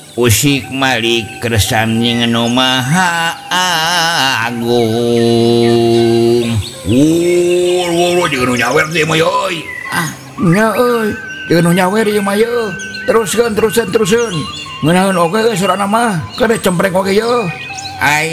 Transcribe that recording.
usik Malik kersan jeung Maha Agung. Jeung nyawer teh mah euy. Nya euy, jeung nyawer ieu mah yeuh. Teruskeun. Ngeunaan oge geus urang mah, kada cempreng oge yeuh.